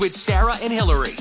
with Sarah and Hillary.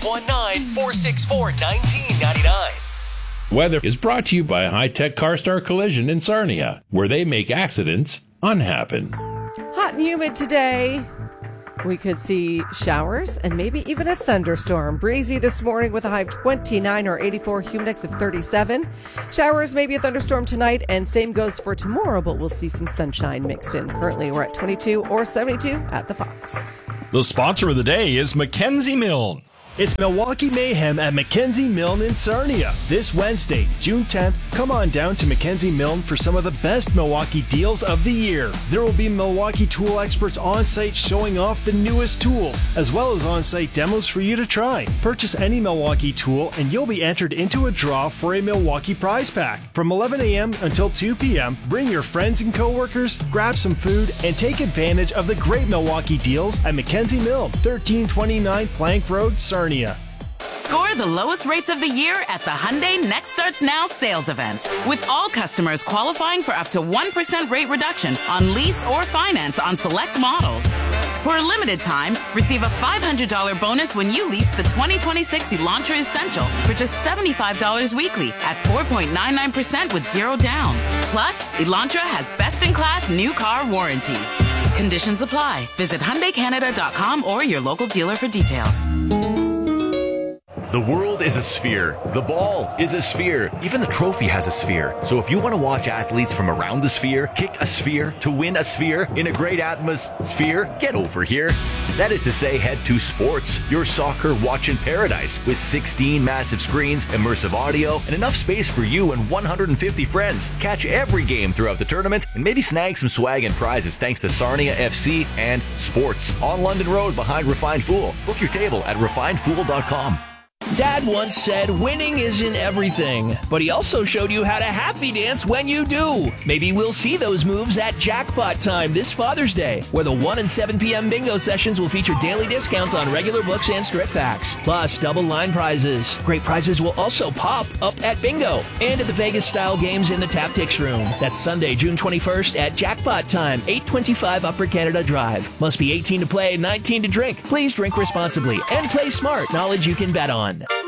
519-464-1999. Weather is brought to you by High Tech CarStar Collision in Sarnia, where they make accidents unhappen. Hot and humid today. We could see showers and maybe even a thunderstorm. Breezy this morning with a high of 29 or 84, humidex of 37. Showers, maybe a thunderstorm tonight, and same goes for tomorrow, but we'll see some sunshine mixed in. Currently, we're at 22 or 72 at the Fox. The sponsor of the day is Mackenzie Milne. It's Milwaukee Mayhem at Mackenzie Milne in Sarnia. This Wednesday, June 10th, come on down to Mackenzie Milne for some of the best Milwaukee deals of the year. There will be Milwaukee tool experts on site showing off the newest tools, as well as on-site demos for you to try. Purchase any Milwaukee tool and you'll be entered into a draw for a Milwaukee prize pack. From 11 a.m. until 2 p.m., bring your friends and coworkers, grab some food, and take advantage of the great Milwaukee deals at Mackenzie Milne, 1329 Plank Road, Sarnia. Score the lowest rates of the year at the Hyundai Next Starts Now sales event, with all customers qualifying for up to 1% rate reduction on lease or finance on select models. For a limited time, receive a $500 bonus when you lease the 2026 Elantra Essential for just $75 weekly at 4.99% with zero down. Plus, Elantra has best-in-class new car warranty. Conditions apply. Visit HyundaiCanada.com or your local dealer for details. The world is a sphere. The ball is a sphere. Even the trophy has a sphere. So if you want to watch athletes from around the sphere kick a sphere to win a sphere in a great atmosphere, get over here. That is to say, head to Sports, your soccer watching paradise, with 16 massive screens, immersive audio, and enough space for you and 150 friends. Catch every game throughout the tournament and maybe snag some swag and prizes thanks to Sarnia FC and Sports on London Road behind Refined Fool. Book your table at refinedfool.com. Dad once said winning isn't everything, but he also showed you how to happy dance when you do. Maybe we'll see those moves at Jackpot Time this Father's Day, where the 1 and 7 p.m. bingo sessions will feature daily discounts on regular books and strip packs, plus double line prizes. Great prizes will also pop up at bingo and at the Vegas-style games in the Taptics Room. That's Sunday, June 21st at Jackpot Time, 825 Upper Canada Drive. Must be 18 to play, 19 to drink. Please drink responsibly and play smart. Knowledge you can bet on.